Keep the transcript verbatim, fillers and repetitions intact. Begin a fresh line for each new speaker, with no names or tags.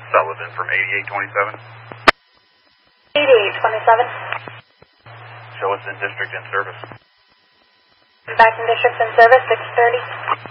Sullivan from eighty-eight twenty-seven.
eighty-eight twenty-seven.
Show us in district in service.
Back in district in service, six thirty.